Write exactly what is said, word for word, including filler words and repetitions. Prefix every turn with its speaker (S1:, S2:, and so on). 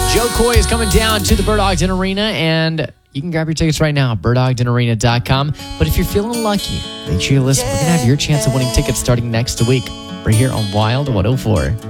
S1: Joe Coy is coming down to the Bird Ogden Arena, and you can grab your tickets right now at bird ogden arena dot com. But if you're feeling lucky, make sure you listen. We're going to have your chance of winning tickets starting next week. We're here on Wild one oh four.